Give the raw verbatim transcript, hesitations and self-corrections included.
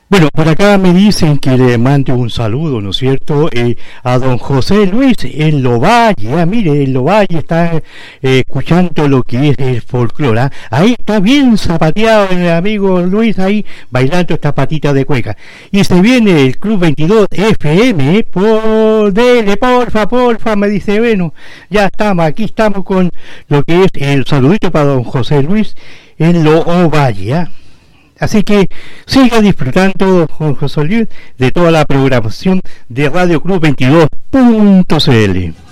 Bueno, por acá me dicen que le mande un saludo, ¿no es cierto?, eh, a don José Luis en Lovalle. Ah, mire, en Lovalle está eh, escuchando lo que es el folclore. ¿Ah? Ahí está bien zapateado el amigo Luis, ahí bailando esta patita de cueca. Y se viene el Club veintidós F M, por dele, porfa, porfa, me dice, bueno, ya estamos, aquí estamos con lo que es el saludito para don José Luis en Lovalle. ¿Ah? Así que siga disfrutando, José Luis, de toda la programación de Radio Club veintidós punto c l.